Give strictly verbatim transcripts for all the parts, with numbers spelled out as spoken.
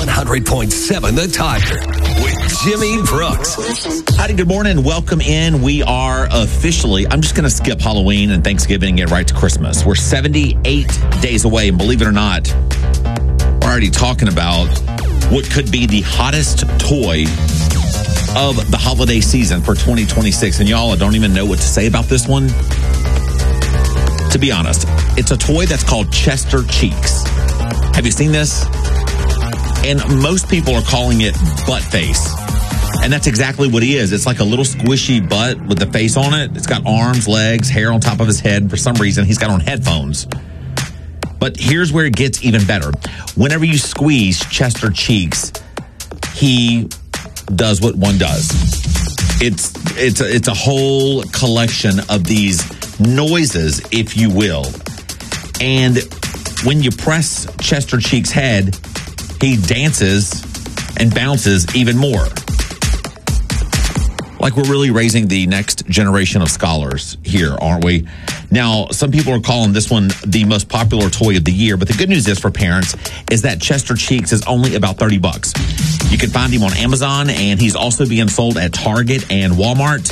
one hundred point seven The Tiger with Jimmy Brooks. Howdy, good morning. Welcome in. We are officially, I'm just going to skip Halloween and Thanksgiving and get right to Christmas. We're seventy-eight days away, and believe it or not, we're already talking about what could be the hottest toy of the holiday season for twenty twenty-six. And y'all, I don't even know what to say about this one. To be honest, it's a toy that's called Chester Cheeks. Have you seen this? And most people are calling it butt face. And that's exactly what he is. It's like a little squishy butt with the face on it. It's got arms, legs, hair on top of his head. For some reason, he's got on headphones. But here's where it gets even better. Whenever you squeeze Chester Cheeks, he does what one does. It's it's a, it's a whole collection of these noises, if you will. And when you press Chester Cheeks' head, he dances and bounces even more. Like we're really raising the next generation of scholars here, aren't we? Now, some people are calling this one the most popular toy of the year, but the good news is for parents is that Chester Cheeks is only about thirty bucks. You can find him on Amazon, and he's also being sold at Target and Walmart.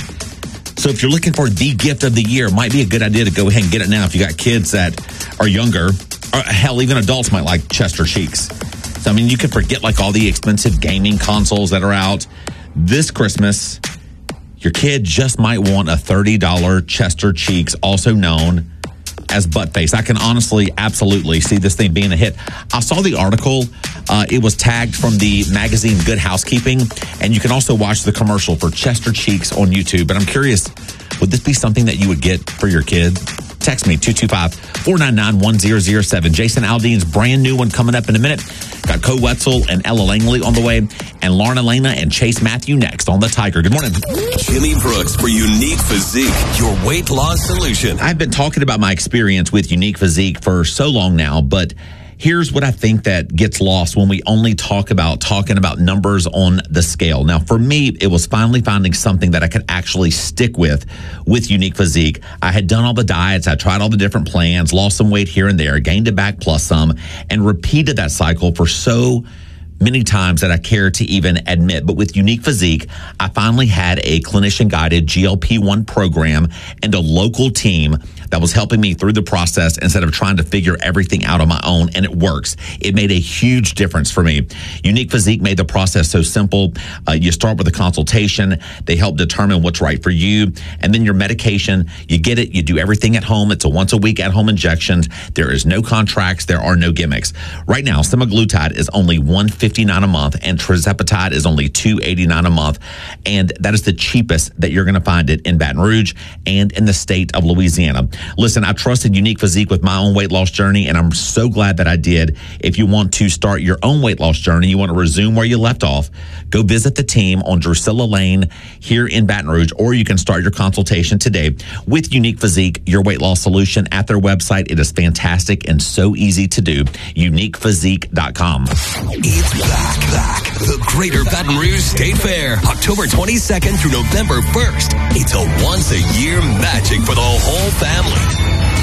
So if you're looking for the gift of the year, it might be a good idea to go ahead and get it now if you got kids that are younger, or hell, even adults might like Chester Cheeks. So, I mean, you could forget like all the expensive gaming consoles that are out. This Christmas, your kid just might want a thirty dollars Chester Cheeks, also known as butt face. I can honestly, absolutely see this thing being a hit. I saw the article. Uh, it was tagged from the magazine Good Housekeeping, and you can also watch the commercial for Chester Cheeks on YouTube. But I'm curious, would this be something that you would get for your kid? Text me, two two five, four nine nine, one zero zero seven. Jason Aldean's brand new one coming up in a minute. Got Co Wetzel and Ella Langley on the way, and Lauren Elena and Chase Matthew next on The Tiger. Good morning. Jimmy Brooks for Unique Physique, your weight loss solution. I've been talking about my experience with Unique Physique for so long now, but here's what I think that gets lost when we only talk about talking about numbers on the scale. Now, for me, it was finally finding something that I could actually stick with with Unique Physique. I had done all the diets. I tried all the different plans, lost some weight here and there, gained it back plus some, and repeated that cycle for so many times that I care to even admit. But with Unique Physique, I finally had a clinician-guided G L P one program and a local team that was helping me through the process instead of trying to figure everything out on my own, and it works. It made a huge difference for me. Unique Physique made the process so simple. Uh, you start with a consultation. They help determine what's right for you, and then your medication, you get it. You do everything at home. It's a once-a-week at-home injection. There is no contracts. There are no gimmicks. Right now, semaglutide is only one hundred fifty-nine dollars a month, and tirzepatide is only two hundred eighty-nine dollars a month, and that is the cheapest that you're going to find it in Baton Rouge and in the state of Louisiana. Listen, I trusted Unique Physique with my own weight loss journey, and I'm so glad that I did. If you want to start your own weight loss journey, you want to resume where you left off, go visit the team on Drusilla Lane here in Baton Rouge, or you can start your consultation today with Unique Physique, your weight loss solution at their website. It is fantastic and so easy to do. unique physique dot com. It's back, back. The Greater Baton Rouge State Fair, October twenty-second through November first. It's a once-a-year magic for the whole family.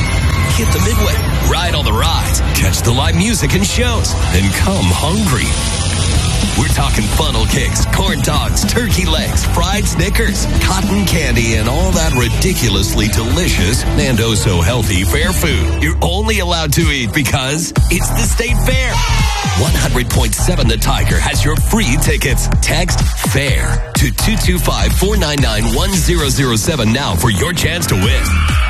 Hit the Midway, ride all the rides, catch the live music and shows, then come hungry. We're talking funnel cakes, corn dogs, turkey legs, fried Snickers, cotton candy, and all that ridiculously delicious and oh so healthy fair food you're only allowed to eat because it's the State Fair. one hundred point seven The Tiger has your free tickets. Text FAIR to two two five, four nine nine, one zero zero seven now for your chance to win.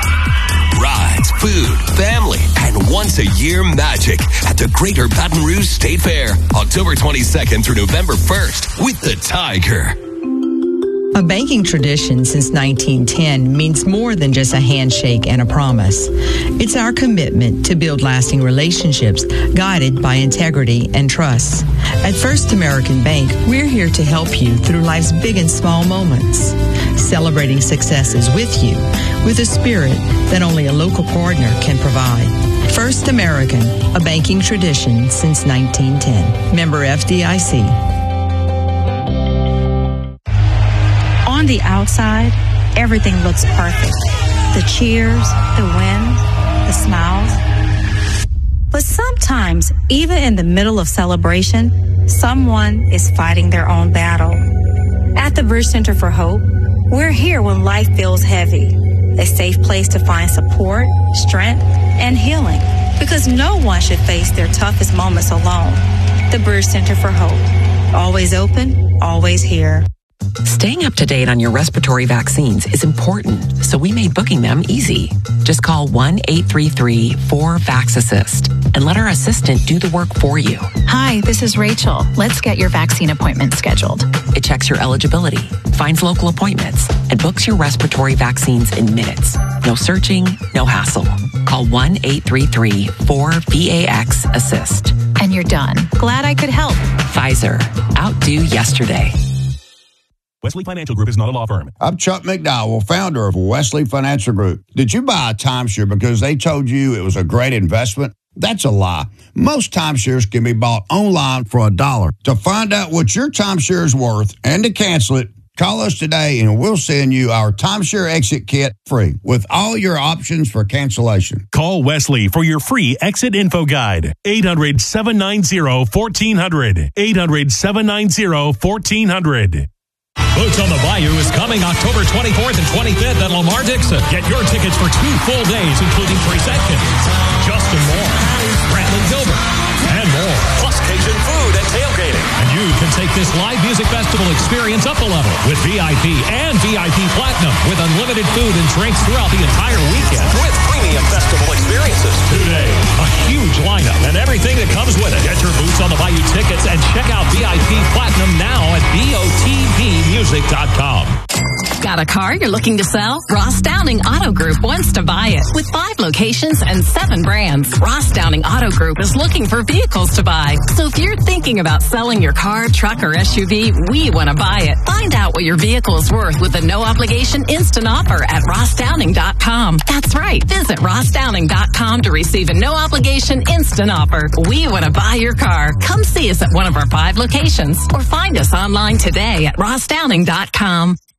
Rides, food, family, and once-a-year magic at the Greater Baton Rouge State Fair, October twenty-second through November first with The Tiger. A banking tradition since nineteen ten means more than just a handshake and a promise. It's our commitment to build lasting relationships guided by integrity and trust. At First American Bank, we're here to help you through life's big and small moments, celebrating successes with you with a spirit that only a local partner can provide. First American, a banking tradition since nineteen ten. Member F D I C. On the outside, everything looks perfect. The cheers, the win, the smiles. But sometimes, even in the middle of celebration, someone is fighting their own battle. At the Bridge Center for Hope, we're here when life feels heavy, a safe place to find support, strength, and healing, because no one should face their toughest moments alone. The Bridge Center for Hope, always open, always here. Staying up to date on your respiratory vaccines is important, so we made booking them easy. Just call one eight three three four VAX-ASSIST and let our assistant do the work for you. Hi, this is Rachel. Let's get your vaccine appointment scheduled. It checks your eligibility, finds local appointments, and books your respiratory vaccines in minutes. No searching, no hassle. Call one eight three three four VAX-ASSIST. And you're done. Glad I could help. Pfizer. Outdo yesterday. Wesley Financial Group is not a law firm. I'm Chuck McDowell, founder of Wesley Financial Group. Did you buy a timeshare because they told you it was a great investment? That's a lie. Most timeshares can be bought online for a dollar. To find out what your timeshare is worth and to cancel it, call us today and we'll send you our timeshare exit kit free with all your options for cancellation. Call Wesley for your free exit info guide. eight hundred, seven nine zero, one four zero zero. eight hundred, seven nine zero, one four zero zero. Boots on the Bayou is coming October twenty-fourth and twenty-fifth at Lamar Dixon. Get your tickets for two full days, including Presented, Justin Moore, Brantley Gilbert, and more. Plus Cajun food and tailgating. And you can take this live music festival experience up a level with V I P and V I P Platinum with unlimited food and drinks throughout the entire weekend. With premium festival experiences. Today, a huge lineup and everything that comes with it. Get your Boots on the Bayou tickets and check out V I P Platinum now at B O T B music dot com. Got a car you're looking to sell? Ross Downing Auto Group wants to buy it. With five locations and seven brands, Ross Downing Auto Group is looking for vehicles to buy. So if you're thinking about selling your car, truck, or S U V, we want to buy it. Find out what your vehicle is worth with a no-obligation instant offer at ross downing dot com. That's right. Visit ross downing dot com to receive a no-obligation instant offer. We want to buy your car. Come see us at one of our five locations or find us online today at ross downing dot com.